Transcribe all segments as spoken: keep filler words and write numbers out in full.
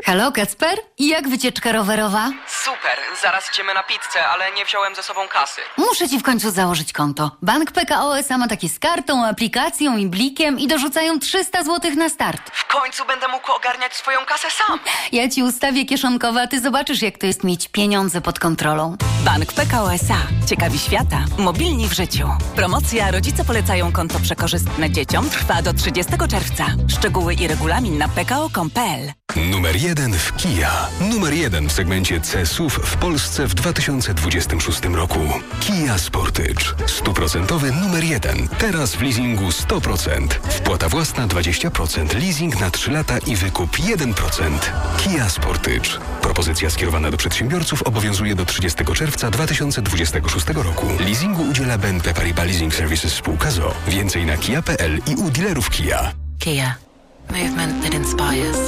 Halo, Kacper? I jak wycieczka rowerowa? Super, zaraz idziemy na pizzę, ale nie wziąłem ze sobą kasy. Muszę ci w końcu założyć konto. Bank P K O S A ma takie z kartą, aplikacją i blikiem i dorzucają trzysta złotych na start. W końcu będę mógł ogarniać swoją kasę sam. Ja ci ustawię kieszonkowe, a ty zobaczysz, jak to jest mieć pieniądze pod kontrolą. Bank P K O S A. Ciekawi świata. Mobilni w życiu. Promocja Rodzice polecają konto przekorzystne dzieciom trwa do trzydziestego czerwca. Szczegóły i regulamin na p k o kropka com kropka p l. Numer jeden w Kia. Numer jeden w segmencie C S U V w Polsce w dwa tysiące dwudziestym szóstym roku. Kia Sportage. Stuprocentowy numer jeden. Teraz w leasingu sto procent. Wpłata własna dwadzieścia procent. Leasing na trzy lata i wykup jeden procent. Kia Sportage. Propozycja skierowana do przedsiębiorców obowiązuje do trzydziestego czerwca dwa tysiące dwudziestego szóstego roku. Leasingu udziela B N P Paribas Leasing Services spółka z o o. Więcej na kia kropka p l i u dealerów Kia. Kia. Movement that inspires.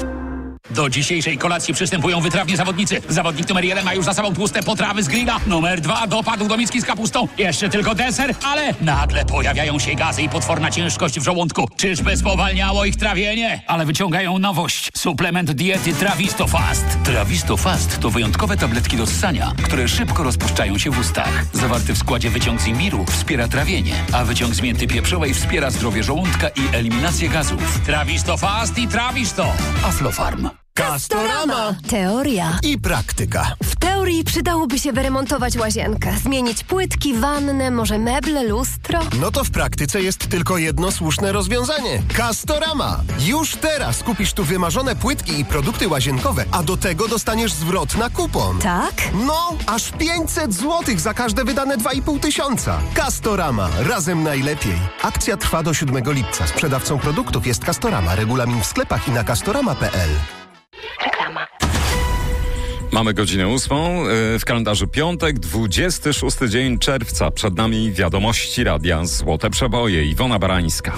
Do dzisiejszej kolacji przystępują wytrawni zawodnicy. Zawodnik numer jeden ma już za sobą tłuste potrawy z grilla. Numer dwa dopadł do miski z kapustą. Jeszcze tylko deser, ale nagle pojawiają się gazy i potworna ciężkość w żołądku. Czyżby spowalniało ich trawienie? Ale wyciągają nowość. Suplement diety Trawisto Fast. Trawisto Fast to wyjątkowe tabletki do ssania, które szybko rozpuszczają się w ustach. Zawarty w składzie wyciąg z imbiru wspiera trawienie, a wyciąg z mięty pieprzowej wspiera zdrowie żołądka i eliminację gazów. Trawisto Fast i Trawisto. Aflofarm. Castorama. Teoria I praktyka. W teorii przydałoby się wyremontować łazienkę, zmienić płytki, wannę, może meble, lustro. No to w praktyce jest tylko jedno słuszne rozwiązanie. Castorama. Już teraz kupisz tu wymarzone płytki i produkty łazienkowe, a do tego dostaniesz zwrot na kupon. Tak? No, aż pięćset złotych za każde wydane dwa i pół tysiąca. Castorama. Razem najlepiej. Akcja trwa do siódmego lipca. Sprzedawcą produktów jest Castorama. Regulamin w sklepach i na castorama kropka p l. Reklama. Mamy godzinę ósmą, w kalendarzu piątek, dwudziesty szósty dzień czerwca. Przed nami wiadomości radia Złote Przeboje. Iwona Barańska.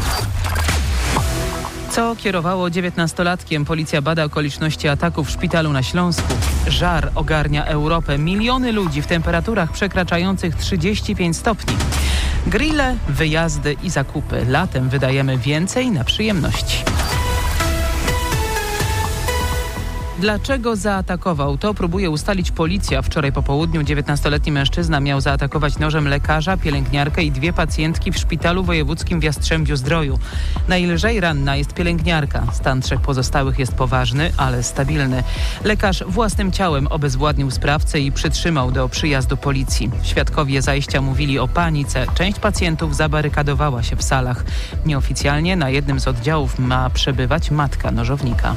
Co kierowało dziewiętnastolatkiem? Policja bada okoliczności ataku w szpitalu na Śląsku. Żar ogarnia Europę. Miliony ludzi w temperaturach przekraczających trzydzieści pięć stopni. Grille, wyjazdy i zakupy. Latem wydajemy więcej na przyjemności. Dlaczego zaatakował? To próbuje ustalić policja. Wczoraj po południu dziewiętnastoletni mężczyzna miał zaatakować nożem lekarza, pielęgniarkę i dwie pacjentki w szpitalu wojewódzkim w Jastrzębiu-Zdroju. Najlżej ranna jest pielęgniarka. Stan trzech pozostałych jest poważny, ale stabilny. Lekarz własnym ciałem obezwładnił sprawcę i przytrzymał do przyjazdu policji. Świadkowie zajścia mówili o panice. Część pacjentów zabarykadowała się w salach. Nieoficjalnie na jednym z oddziałów ma przebywać matka nożownika.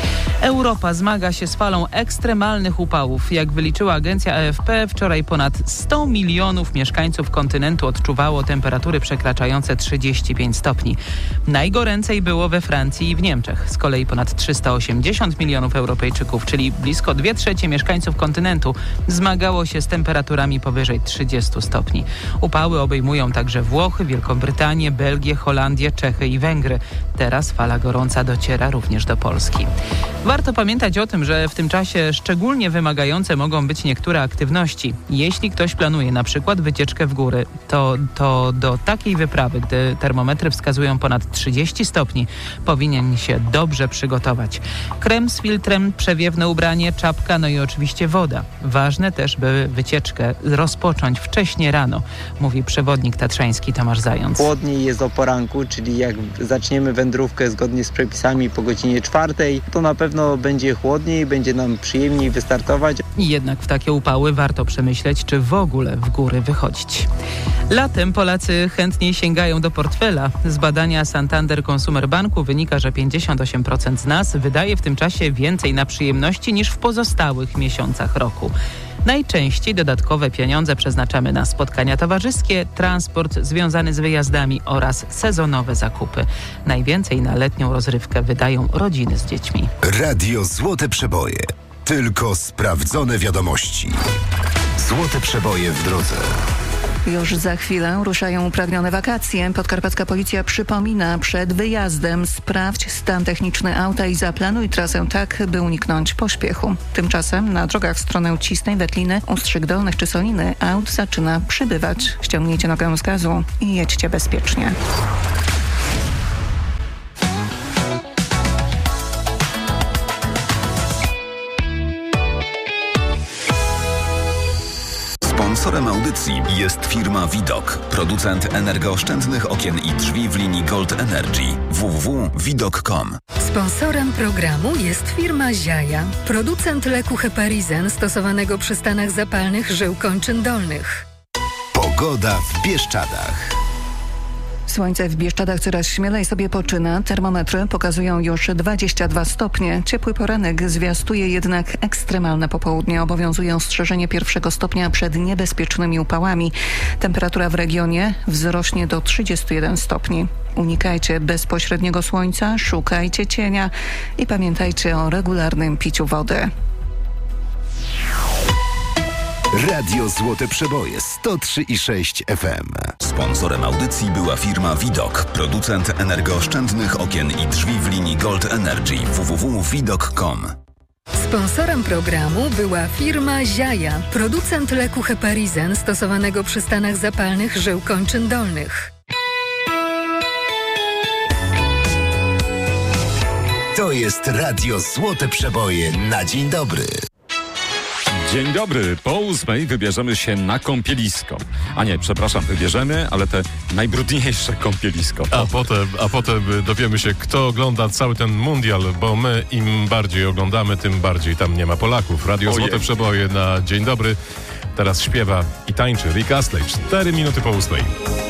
Europa zmaga się z falą ekstremalnych upałów. Jak wyliczyła agencja A F P, wczoraj ponad sto milionów mieszkańców kontynentu odczuwało temperatury przekraczające trzydzieści pięć stopni. Najgoręcej było we Francji i w Niemczech. Z kolei ponad trzysta osiemdziesiąt milionów Europejczyków, czyli blisko dwie trzecie mieszkańców kontynentu, zmagało się z temperaturami powyżej trzydziestu stopni. Upały obejmują także Włochy, Wielką Brytanię, Belgię, Holandię, Czechy i Węgry. Teraz fala gorąca dociera również do Polski. Warto pamiętać o tym, że w tym czasie szczególnie wymagające mogą być niektóre aktywności. Jeśli ktoś planuje na przykład wycieczkę w góry, to, to do takiej wyprawy, gdy termometry wskazują ponad trzydzieści stopni, powinien się dobrze przygotować. Krem z filtrem, przewiewne ubranie, czapka, no i oczywiście woda. Ważne też, by wycieczkę rozpocząć wcześnie rano, mówi przewodnik tatrzański Tomasz Zając. Chłodniej jest o poranku, czyli jak zaczniemy wędrówkę zgodnie z przepisami po godzinie czwartej, to na pewno będzie chłodniej, będzie nam przyjemniej wystartować. Jednak w takie upały warto przemyśleć, czy w ogóle w góry wychodzić. Latem Polacy chętniej sięgają do portfela. Z badania Santander Consumer Banku wynika, że pięćdziesiąt osiem procent z nas wydaje w tym czasie więcej na przyjemności niż w pozostałych miesiącach roku. Najczęściej dodatkowe pieniądze przeznaczamy na spotkania towarzyskie, transport związany z wyjazdami oraz sezonowe zakupy. Najwięcej na letnią rozrywkę wydają rodziny z dziećmi. Radio Złote Przeboje. Tylko sprawdzone wiadomości. Złote Przeboje w drodze. Już za chwilę ruszają upragnione wakacje. Podkarpacka Policja przypomina przed wyjazdem: sprawdź stan techniczny auta i zaplanuj trasę tak, by uniknąć pośpiechu. Tymczasem na drogach w stronę Cisnej, Wetliny, Ustrzyk Dolnych czy Soliny aut zaczyna przybywać. Ściągnijcie nogę z gazu i jedźcie bezpiecznie. audycji jest firma Widok, producent energooszczędnych okien i drzwi w linii Gold Energy. w w w kropka widok kropka com. Sponsorem programu jest firma Ziaja, producent leku Heparizan stosowanego przy stanach zapalnych żył kończyn dolnych. Pogoda w Bieszczadach. Słońce w Bieszczadach coraz śmielej sobie poczyna. Termometry pokazują już dwadzieścia dwa stopnie. Ciepły poranek zwiastuje jednak ekstremalne popołudnie. Obowiązuje ostrzeżenie pierwszego stopnia przed niebezpiecznymi upałami. Temperatura w regionie wzrośnie do trzydziestu jeden stopni. Unikajcie bezpośredniego słońca, szukajcie cienia i pamiętajcie o regularnym piciu wody. Radio Złote Przeboje sto trzy i sześć F M. Sponsorem audycji była firma Widok, producent energooszczędnych okien i drzwi w linii Gold Energy. w w w kropka widok kropka com. Sponsorem programu była firma Ziaja, producent leku Heparizan stosowanego przy stanach zapalnych żył kończyn dolnych. To jest Radio Złote Przeboje na dzień dobry. Dzień dobry. Po ósmej wybierzemy się na kąpielisko. A nie, przepraszam, wybierzemy, ale te najbrudniejsze kąpielisko. A potem, a potem dowiemy się, kto ogląda cały ten mundial, bo my im bardziej oglądamy, tym bardziej tam nie ma Polaków. Radio Ojej. Złote Przeboje na dzień dobry. Teraz śpiewa i tańczy Rick Astley. Cztery minuty po ósmej.